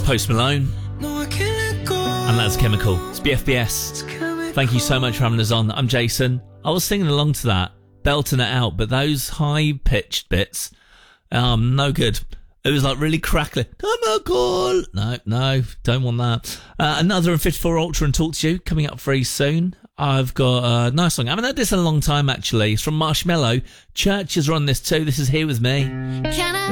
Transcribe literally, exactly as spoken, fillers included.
Post Malone. And that's Chemical. It's B F B S. Thank you so much for having us on. I'm Jason. I was singing along to that, belting it out, but those high-pitched bits, um, no good. It was like really crackly. Chemical. No, no, don't want that. Uh, another fifty-four Ultra and Talk to You coming up very soon. I've got a nice song. I haven't heard this in a long time, actually. It's from Marshmello. Churches are on this too. This is Here With Me. Can I